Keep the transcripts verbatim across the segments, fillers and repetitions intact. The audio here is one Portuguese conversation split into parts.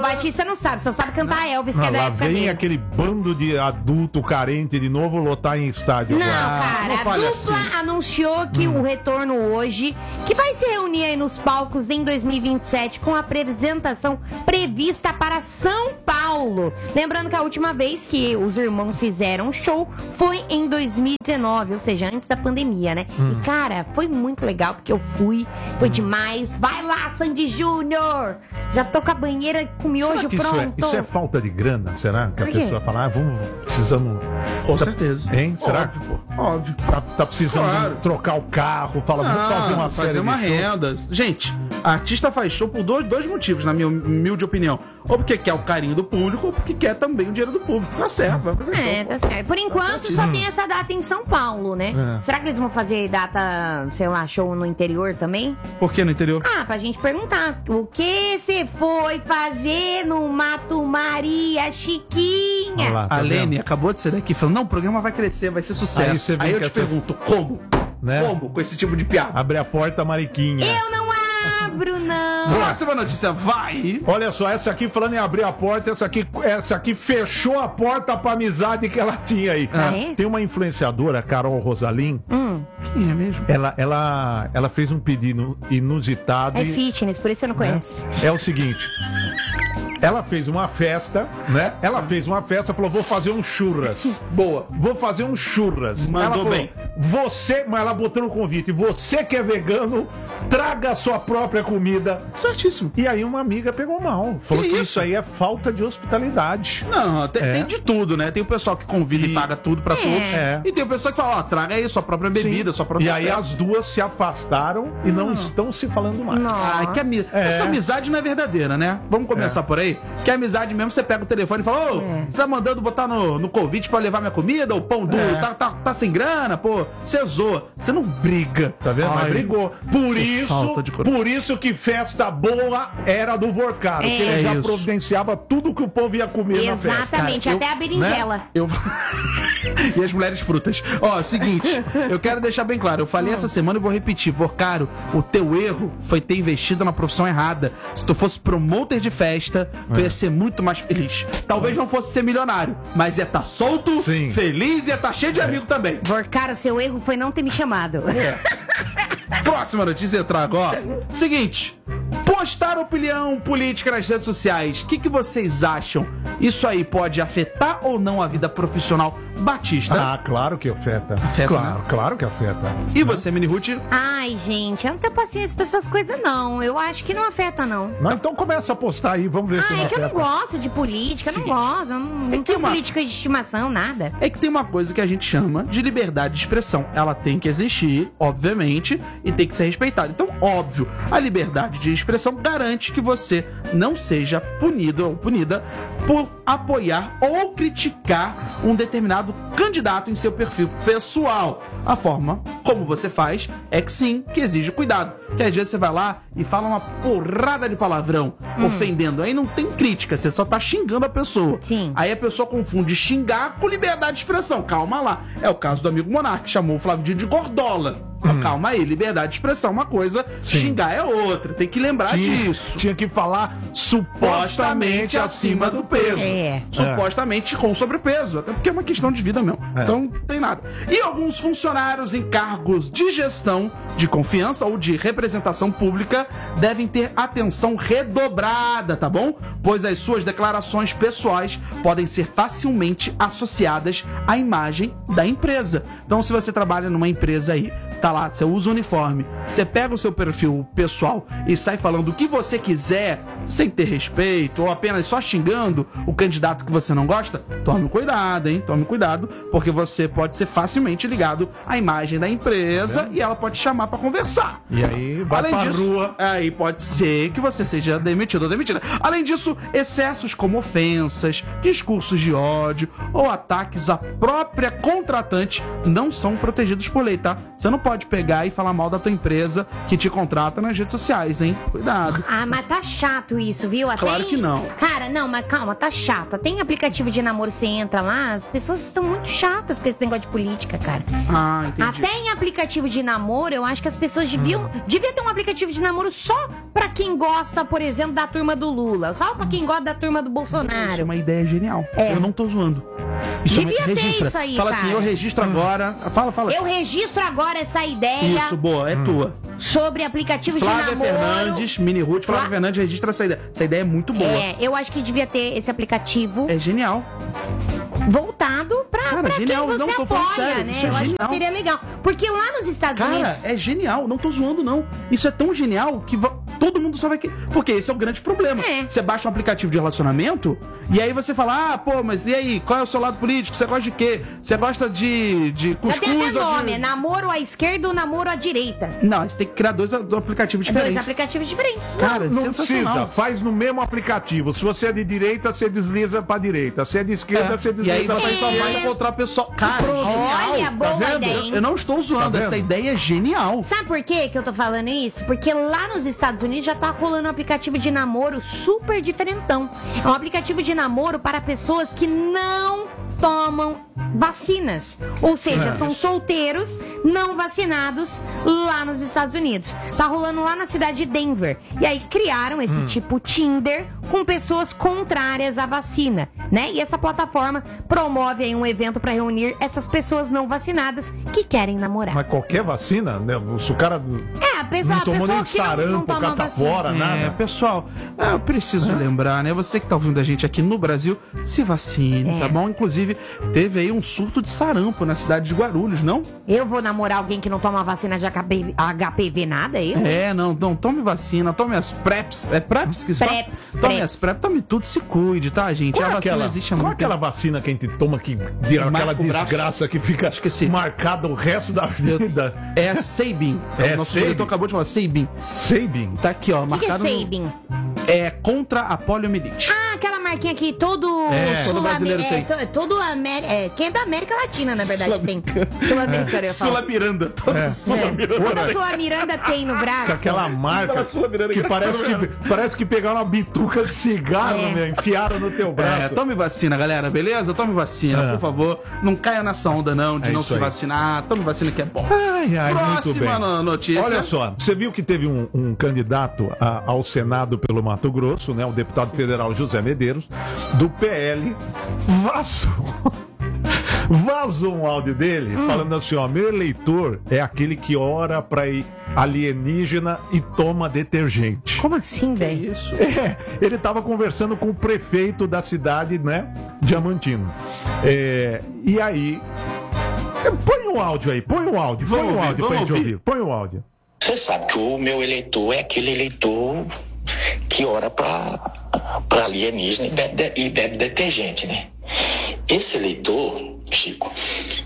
Batista não sabe, só sabe cantar Elvis, que é da Lá época vem dele. aquele bando de adulto carente de novo lotar em estádio. Não, agora. cara, não a fale dupla assim. anunciou que o retorno hoje, que vai se reunir aí nos palcos em dois mil e vinte e sete com a apresentação prevista para São Paulo. Lembrando que a última vez que os irmãos fizeram um show foi em dois mil e dezenove, ou seja, antes da pandemia, né? Hum. E, cara, foi muito legal, porque eu fui, foi demais. Vai lá, Sandy Júnior! Já tô com a banheira com miojo Será que isso é, pronto. isso é falta de grana? Será que a Por quê? pessoa fala, ah, vamos, precisamos... Com tá- certeza. Hein? Será? Óbvio, pô. Óbvio. Tá, tá precisando Claro. trocar o carro, fala, vamos fazer uma série fazer uma de shows. renda. Gente, a artista faz show por dois, dois motivos, na minha humilde opinião. Ou porque quer o carinho do público, ou porque quer também o dinheiro do público. Tá certo, vai fazer show. É, tá certo. Por enquanto, só tem essa data em São Paulo, né? É. Será que eles vão fazer data, sei lá, show no interior também? Por que no interior? Ah, pra gente perguntar. O que você foi fazer no Mato Maria, Chiquinha? Olha lá, tá A Lene vendo? acabou de sair daqui falando, não, o programa vai crescer, vai ser sucesso. Aí Aí, você vem eu com te essas- pergunto, como? Né? Como com esse tipo de piada? Abre a porta, Mariquinha. Eu não abro, não. Próxima notícia, vai! Olha só, essa aqui, falando em abrir a porta, essa aqui, essa aqui fechou a porta pra amizade que ela tinha aí. Ah, é? Tem uma influenciadora, Carol Rosalim, Hum, Quem é mesmo? ela, ela, ela fez um pedido inusitado. é e- fitness, por isso você não conhece. É o seguinte. Ela fez uma festa, né? Ela fez uma festa, falou, vou fazer um churras. Boa. Vou fazer um churras. Mandou ela falou, bem. Você, mas ela botou no convite, você que é vegano, traga a sua própria comida. Certíssimo. E aí uma amiga pegou mal. Falou Que que, isso? isso aí é falta de hospitalidade. Não, tem, É. tem de tudo, né? Tem o pessoal que convida e, E- paga tudo pra todos. É. E tem o pessoal que fala, ó, traga aí sua própria bebida, Sim. sua própria E aí cesta. as duas se afastaram e não estão se falando mais. Nossa. Ah, que ami... É. Essa amizade não é verdadeira, né? Vamos começar É. por aí? Que a amizade mesmo, você pega o telefone e fala, ô, É. você tá mandando botar no, no convite pra levar minha comida, o pão duro, É. tá, tá, tá sem grana, pô, você zoa. Você não briga. Tá vendo? Mas Ai, brigou. Por que isso, falta de coragem. por isso que festa boa era do Vorcaro. É. Que ele É já isso. providenciava tudo que o povo ia comer na festa. Exatamente, Cara, até eu- a berinjela. Eu... e as mulheres frutas. Ó, é seguinte, eu quero deixar bem claro. Eu falei essa semana e vou repetir. Vorcaro, o teu erro foi ter investido na profissão errada. Se tu fosse promoter de festa, tu ia ser muito mais feliz. Talvez não fosse ser milionário, mas ia estar solto, Sim. feliz e ia estar cheio de amigo também. Cara, o seu erro foi não ter me chamado. Próxima notícia eu trago, ó. Seguinte, postar opinião política nas redes sociais. O que, que vocês acham? Isso aí pode afetar ou não a vida profissional Batista? Ah, claro que afeta. Afeta, claro, né? claro que afeta. E você, Mini Ruth? Ai, gente, eu não tenho paciência pra essas coisas, não. Eu acho que não afeta, não. Não, então começa a postar aí, vamos ver se Ah, não é que eu não afeta. gosto de política, eu não Seguinte, gosto. Eu não, não tem tenho uma- política de estimação, nada. É que tem uma coisa que a gente chama de liberdade de expressão. Ela tem que existir, obviamente, e tem que ser respeitada. Então, óbvio, a liberdade de expressão garante que você não seja punido ou punida por apoiar ou criticar um determinado candidato em seu perfil pessoal. A forma como você faz é que sim, que exige cuidado. Que às vezes você vai lá e fala uma porrada de palavrão, ofendendo. Aí não tem crítica, você só tá xingando a pessoa. Sim. Aí a pessoa confunde xingar com liberdade de expressão. Calma lá. É o caso do amigo Monark, que chamou o Flávio Dino de gordola. Calma aí, liberdade de expressão é uma coisa, Sim. xingar é outra. Tem que lembrar Tinha, disso. tinha que falar supostamente acima do peso. É. Supostamente com sobrepeso, até porque é uma questão de vida mesmo. É. Então, não tem nada. E alguns funcionários em cargos de gestão, de confiança ou de representação pública devem ter atenção redobrada, tá bom? Pois as suas declarações pessoais podem ser facilmente associadas à imagem da empresa. Então, se você trabalha numa empresa aí, tá lá, você usa o uniforme, você pega o seu perfil pessoal e sai falando o que você quiser, sem ter respeito, ou apenas só xingando o candidato que você não gosta, tome cuidado, hein? Tome cuidado, porque você pode ser facilmente ligado à imagem da empresa e ela pode te chamar pra conversar. E aí vai Além pra disso, rua. aí pode ser que você seja demitido ou demitida. Além disso, excessos como ofensas, discursos de ódio ou ataques à própria contratante não são protegidos por lei, tá? Você não pode pegar e falar mal da tua empresa que te contrata nas redes sociais, hein? Cuidado. Ah, mas tá chato isso, viu? Até Claro em- que não. Cara, não, mas calma, tá chato. Tem aplicativo de namoro, você entra lá, as pessoas estão muito chatas com esse negócio de política, cara. Ah, Ah, entendi. Até em aplicativo de namoro, eu acho que as pessoas deviam... Hum. Devia ter um aplicativo de namoro só pra quem gosta, por exemplo, da turma do Lula. Só pra quem gosta da turma do Bolsonaro. Isso é uma ideia genial. É. Eu não tô zoando. Isso devia é ter registra. isso aí, Fala cara. assim, eu registro agora. Fala, fala. Eu registro agora essa ideia... Isso, boa, é hum. tua. Sobre aplicativos Flávia de namoro. Fernandes, Mini Ruth, Flávia Flá... Fernandes registra essa ideia. Essa ideia é muito boa. É, eu acho que devia ter esse aplicativo. É genial. Voltado pra, cara, pra genial. quem você não, tô apoia, sério. né? Isso é eu genial. acho que seria legal. Porque lá nos Estados cara, Unidos... é genial. Não tô zoando, não. Isso é tão genial que va... todo mundo só vai... Que... Porque esse é o grande problema. É. Você baixa um aplicativo de relacionamento e aí você fala, ah, pô, mas e aí? Qual é o seu lado político? Você gosta de quê? Você gosta de, de cuscuz? Já tem até nome, de... é namoro à esquerda ou namoro à direita. Não, você tem que criar dois, dois aplicativos diferentes. Dois aplicativos diferentes. Cara, não sensacional. precisa, faz no mesmo aplicativo. Se você é de direita, você desliza pra direita. Se é de esquerda, É. você desliza E aí pra você só esquerda. vai encontrar a pessoa. Cara, Olha, genial. boa Tá vendo? ideia, Eu, hein? eu não estou zoando, Tá essa vendo? ideia é genial. Sabe por quê que eu tô falando isso? Porque lá nos Estados Unidos já tá rolando um aplicativo de namoro super diferentão. É um aplicativo de namoro para pessoas que não tomam vacinas. Ou seja, É. são solteiros não vacinados lá nos Estados Unidos. Tá rolando lá na cidade de Denver. E aí criaram esse Hum. tipo Tinder com pessoas contrárias à vacina, né? E essa plataforma promove aí um evento para reunir essas pessoas não vacinadas que querem namorar. Mas qualquer vacina, né? Se o cara É, a pessoa, não a tomou pessoa nem que não, não sarampo, toma catapora, vacina. É, nada. pessoal, eu preciso lembrar, né? Você que tá ouvindo a gente aqui no Brasil, se vacine, É. tá bom? Inclusive, teve aí um surto de sarampo na cidade de Guarulhos, não? Eu vou namorar alguém que não toma vacina de H P V, H P V nada, eu? É, não, não, tome vacina, tome as PrEPs. É PrEPs que se fala? Preps, Tome preps. as PrEPs, tome tudo, se cuide, tá, gente? Qual a é vacina aquela, existe há qual é muito aquela tempo. vacina que a gente toma que vira Marca aquela o braço. desgraça que fica Esqueci. marcada o resto da vida? É a Sabin. É, o nosso Sabin. diretor acabou de falar, Sabin. Sabin. Tá aqui, ó, O que, que é marcado no- Sabin? É contra a poliomielite. Ah, aquela marquinha que todo É. Sul- Todo brasileiro é, tem. to- todo Amé- é, quem é da América Latina, na verdade, tem. Sul-Americana, eu falo. Sula Miranda. Toda É. Sula É. Miranda. Toda sua Miranda tem no braço. Com aquela marca Fala Sul-Americana, que que parece que, parece que pegaram uma bituca de cigarro, É. meu, enfiaram no teu É, braço. tome vacina, galera, beleza? Tome vacina, É. por favor. Não caia nessa onda, não, de É não isso se aí. vacinar. Tome vacina que é bom. Ai, ai, muito bem. Próxima no- notícia. Olha só, você viu que teve um, um candidato a- ao Senado pelo Mato Grosso, né? O deputado federal José Medeiros, do P L, vazou. Vazou um áudio dele falando assim, ó, meu eleitor é aquele que ora pra ir alienígena e toma detergente. Como assim, Que velho? isso? É, ele estava conversando com o prefeito da cidade, né? Diamantino. É, e aí. é, Põe o áudio aí, põe o áudio, põe Vamos o ouvir, áudio pra vamos gente ouvir. ouvir. Põe o áudio. Você sabe que o meu eleitor é aquele eleitor que ora pra, pra alienígena e bebe, de- e bebe detergente, né? Esse eleitor, Chico,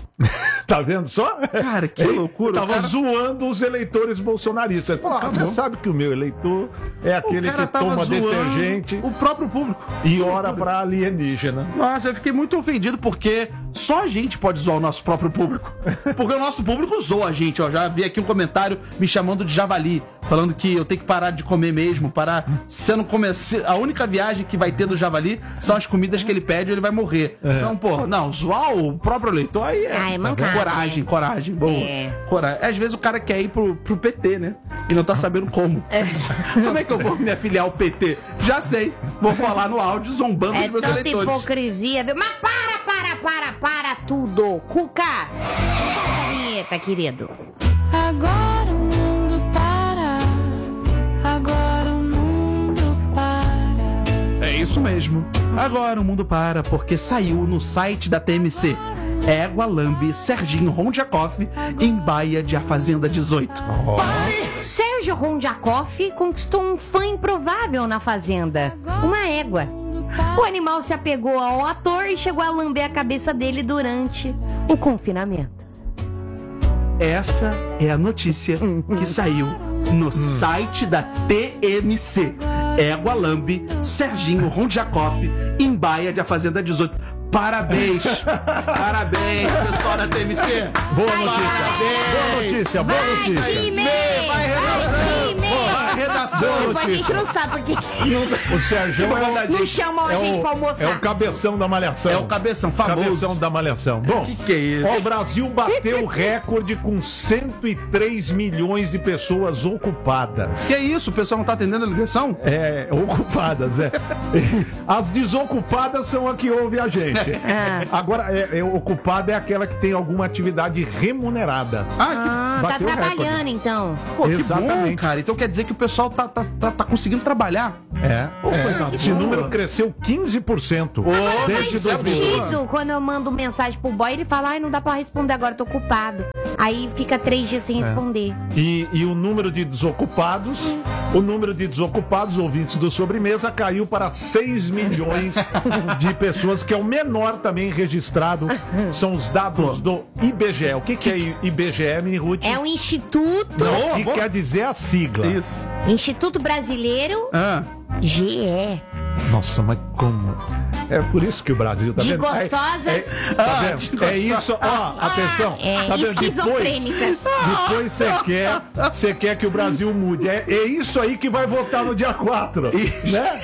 Tá vendo só? Cara, que Ele loucura. Tava O cara- zoando os eleitores bolsonaristas. Ele falou, ah, você Acabou. sabe que o meu eleitor é aquele O cara que tava toma zoando detergente o próprio público. e ora pra alienígena. Nossa, eu fiquei muito ofendido porque só a gente pode zoar o nosso próprio público. Porque o nosso público zoa a gente, ó. Já vi aqui um comentário me chamando de javali, falando que eu tenho que parar de comer mesmo, parar. Se eu não comer. se- A única viagem que vai ter do javali são as comidas que ele pede e ele vai morrer. Então, pô, não, zoar o próprio eleitor aí é. Ah, é mancada, coragem, né? coragem, boa. É. Coragem. Às vezes o cara quer ir pro, pro P T, né? E não tá sabendo como. Como é que eu vou me afiliar ao P T? Já sei. Vou falar no áudio zombando É dos meus tanta eleitores. hipocrisia, viu? Mas para, para, para, para tudo. Cuca, solta a vinheta, querido. Agora o mundo para. Agora o mundo para. É isso mesmo. Agora o mundo para porque saiu no site da T M C. Égua lambe Serginho Rondiakoff em Baia de A Fazenda dezoito. Sérgio Rondiakoff conquistou um fã improvável na fazenda, uma égua. O animal se apegou ao ator e chegou a lamber a cabeça dele durante o confinamento. Essa é a notícia que saiu no site da T M C. Égua lambe Serginho Rondiakoff em Baia de A Fazenda dezoito. Parabéns! Parabéns, pessoal da T M C! Boa Sai notícia. daí. Boa notícia, boa Vai, notícia. time! Vai, Vai, time! Vai redação. Depois a gente não sabe por que O Sérgio é, não chamam a é gente o, pra almoçar. é o cabeção da malhação. É o cabeção, famoso. Cabeção da malhação. Bom, Que que é isso? ó, o Brasil bateu o recorde com cento e três milhões de pessoas ocupadas. Que é isso? O pessoal não tá atendendo a ligação? É, ocupadas, é. As desocupadas são a que ouve a gente. Ah. Agora, é, é, ocupada é aquela que tem alguma atividade remunerada. Ah, que... Ah, tá Bateu o recorde. trabalhando então. Pô, que Exatamente. bom, cara. Então quer dizer que o pessoal tá, tá, tá, tá conseguindo trabalhar. É, Pô, é. coisa Esse boa. número cresceu quinze por cento desde Faz dois mil e doze. sentido quando eu mando mensagem pro boy, ele fala, ai, não dá pra responder agora, tô ocupado. Aí fica três dias sem responder. E, e o número de desocupados, o número de desocupados, ouvintes do Sobremesa, caiu para seis milhões de pessoas, que é o menor também registrado. São os dados do I B G E. O que, que é I B G E, Mini Ruth? É um instituto, O que boa. quer dizer a sigla? Isso. Instituto Brasileiro Ah. G E. Nossa, mas como? É por isso que o Brasil tá De vendo? gostosas. É, tá Ah, vendo? de É isso, ó, atenção. É, tá vendo? esquizofrênicas. Depois você quer, você quer que o Brasil mude. É, é isso aí que vai votar no dia quatro. Né?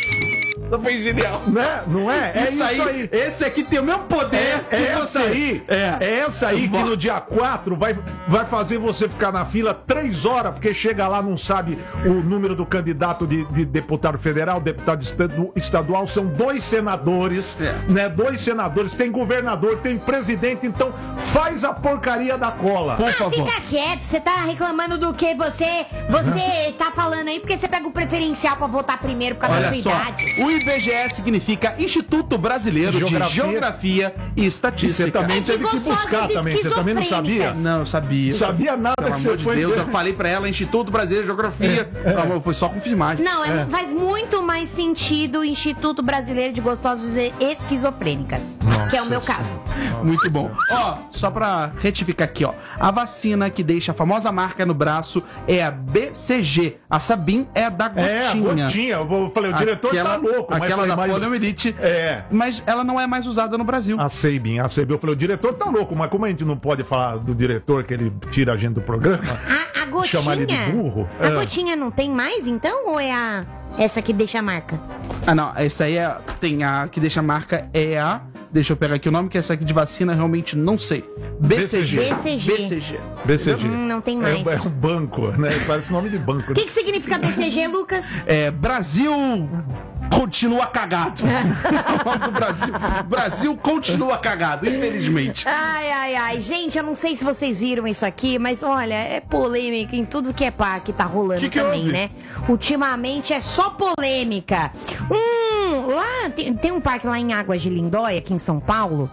Foi genial. Né? Não é? É isso, aí. Esse aqui tem o mesmo poder É, que é essa você. aí, É. é essa aí que no dia quatro vai, vai fazer você ficar na fila três horas, porque chega lá, não sabe o número do candidato de, de deputado federal, deputado estadu- estadual, são dois senadores, É. né? Dois senadores, tem governador, tem presidente, então faz a porcaria da cola. Por Ah, favor. fica quieto, você tá reclamando do que você você tá falando aí, porque você pega o preferencial pra votar primeiro por causa da Olha sua só, idade. o I B G E significa Instituto Brasileiro Geografia. de Geografia e E Estatística. você também É de teve que gostosas buscar também, você também não sabia? esquizofrênicas. Não, eu sabia. Sabia nada Pelo que amor você de foi Deus, ver. eu falei pra ela, Instituto Brasileiro de Geografia. Amor, foi só confirmar. Não, é- faz muito mais sentido o Instituto Brasileiro de Gostosas e Esquizofrênicas, que é o meu caso. Muito bom. Ó, só pra retificar aqui, ó. A vacina que deixa a famosa marca no braço é a B C G. A Sabin é a da gotinha. É, a gotinha. Eu falei, o diretor aquela, tá louco. mas Aquela falei, da mas- poliomielite. É. Mas ela não é mais usada no Brasil. A Sabin, a Sabin. Eu falei, o diretor tá louco, mas como a gente não pode falar do diretor que ele tira a gente do programa? A, a gotinha. Chamar ele de burro? A É. gotinha não tem mais, então? Ou é a essa que deixa a marca? Ah, não. Essa aí é. Tem a que deixa a marca é a. Deixa eu pegar aqui o nome, que essa aqui de vacina realmente não sei. B C G. B C G. B C G. B C G. Hum, não tem É, mais. é um banco, né? Parece nome de banco. O que, que significa B C G, Lucas? É, Brasil continua cagado. O nome do Brasil. Brasil continua cagado, infelizmente. Ai, ai, ai. Gente, eu não sei se vocês viram isso aqui, mas olha, é polêmica em tudo que é par que tá rolando Que que também, houve? né? Ultimamente é só polêmica. Hum, lá tem, tem um parque lá em Águas de Lindóia, aqui em São Paulo,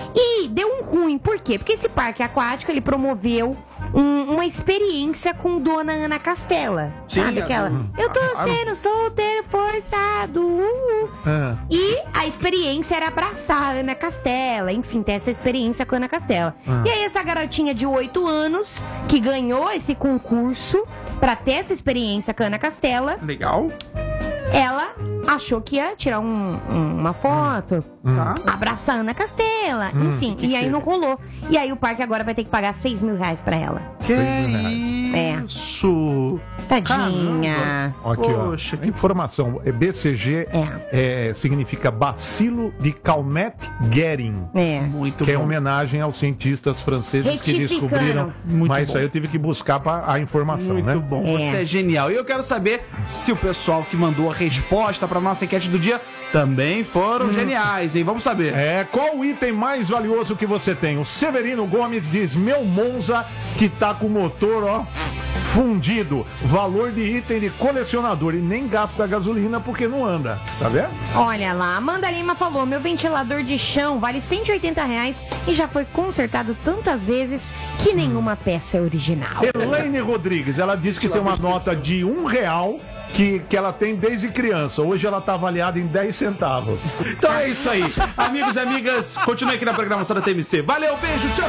e deu um ruim. Por quê? Porque esse parque aquático, ele promoveu um- uma experiência com Dona Ana Castela. Sim, sabe a- aquela? hum. Eu tô Ah, sendo solteiro forçado. uh, uh. Ah. E a experiência era abraçar a Ana Castela, enfim, ter essa experiência com a Ana Castela. E aí essa garotinha de oito anos, que ganhou esse concurso pra ter essa experiência com a Ana Castela, Legal. ela achou que ia tirar um- um- uma foto, Tá. abraçar a Ana Castela, enfim, e aí não rolou. E aí o parque agora vai ter que pagar seis mil reais pra ela. Que Seis mil reais. isso? Tadinha. Aqui, Poxa, ó. que- Informação. é B C G é, significa bacilo de Calmette-Guerin. É. Muito Que é bom. homenagem aos cientistas franceses que Retificando. descobriram. Muito mas bom. isso aí eu tive que buscar pra, a informação, Muito né? bom, É. você é genial. E eu quero saber se o pessoal que mandou a resposta pra nossa enquete do dia também foram geniais, hein? Vamos saber. É, qual o item mais valioso que você tem? O Severino Gomes diz, meu Monza, que tá com o motor, ó, fundido. Valor de item de colecionador e nem gasta gasolina porque não anda. Tá vendo? Olha lá, Amanda Lima falou, meu ventilador de chão vale cento e oitenta reais e já foi consertado tantas vezes que nenhuma peça é original. Elaine Rodrigues, ela disse que tem uma nota de um real que, que ela tem desde criança. Hoje ela tá avaliada em dez centavos. Então é isso aí. Amigos e amigas, continue aqui na programação da T M C. Valeu, beijo, tchau.